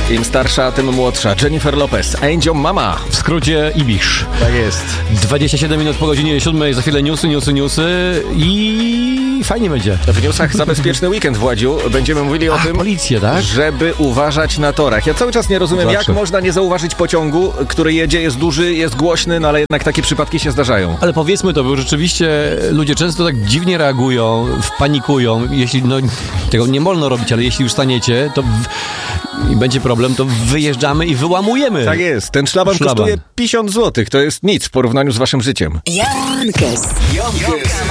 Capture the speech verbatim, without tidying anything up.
Im starsza, tym młodsza. Jennifer Lopez, Angel Mama. W skrócie Ibisz. Tak jest. dwadzieścia siedem minut po godzinie siódmej, za chwilę newsy, newsy, newsy i fajnie będzie. W newsach za bezpieczny weekend, Władziu. Będziemy mówili o Ach, tym, policję, tak? żeby uważać na torach. Ja cały czas nie rozumiem, Zawsze. jak można nie zauważyć pociągu, który jedzie, jest duży, jest głośny, no ale jednak takie przypadki się zdarzają. Ale powiedzmy to, bo rzeczywiście ludzie często tak dziwnie reagują, panikują. Jeśli, no, tego nie wolno robić, ale jeśli już staniecie, to w, i będzie problem, to wyjeżdżamy i wyłamujemy. Tak jest. Ten szlaban, Szlaban. kosztuje pięćdziesiąt złotych. To jest nic w porównaniu z waszym życiem. Jankes.